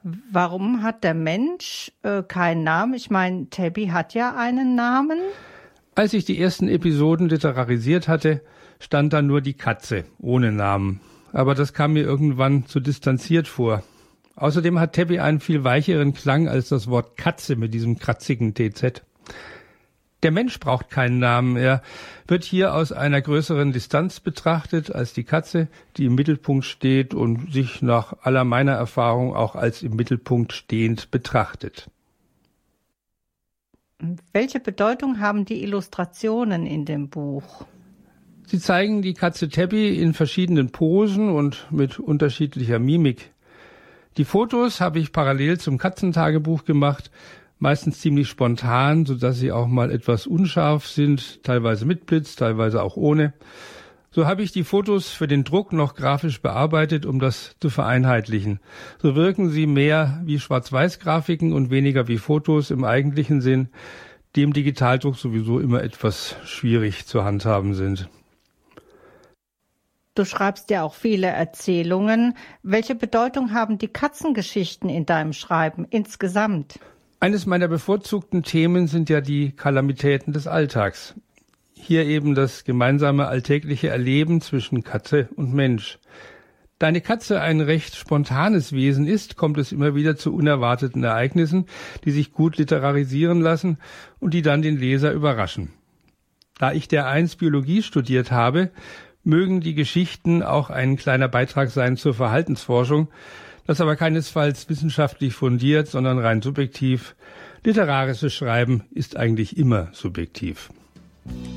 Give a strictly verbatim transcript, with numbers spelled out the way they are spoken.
Warum hat der Mensch äh, keinen Namen? Ich meine, Tabby hat ja einen Namen. Als ich die ersten Episoden literarisiert hatte, stand da nur die Katze ohne Namen. Aber das kam mir irgendwann zu distanziert vor. Außerdem hat Tabby einen viel weicheren Klang als das Wort Katze mit diesem kratzigen T Z. Der Mensch braucht keinen Namen. Er wird hier aus einer größeren Distanz betrachtet als die Katze, die im Mittelpunkt steht und sich nach aller meiner Erfahrung auch als im Mittelpunkt stehend betrachtet. Welche Bedeutung haben die Illustrationen in dem Buch? Sie zeigen die Katze Tabby in verschiedenen Posen und mit unterschiedlicher Mimik. Die Fotos habe ich parallel zum Katzentagebuch gemacht, meistens ziemlich spontan, sodass sie auch mal etwas unscharf sind, teilweise mit Blitz, teilweise auch ohne. So habe ich die Fotos für den Druck noch grafisch bearbeitet, um das zu vereinheitlichen. So wirken sie mehr wie Schwarz-Weiß-Grafiken und weniger wie Fotos im eigentlichen Sinn, die im Digitaldruck sowieso immer etwas schwierig zu handhaben sind. Du schreibst ja auch viele Erzählungen. Welche Bedeutung haben die Katzengeschichten in deinem Schreiben insgesamt? Eines meiner bevorzugten Themen sind ja die Kalamitäten des Alltags. Hier eben das gemeinsame alltägliche Erleben zwischen Katze und Mensch. Da eine Katze ein recht spontanes Wesen ist, kommt es immer wieder zu unerwarteten Ereignissen, die sich gut literarisieren lassen und die dann den Leser überraschen. Da ich dereinst Biologie studiert habe, mögen die Geschichten auch ein kleiner Beitrag sein zur Verhaltensforschung, das aber keinesfalls wissenschaftlich fundiert, sondern rein subjektiv. Literarisches Schreiben ist eigentlich immer subjektiv.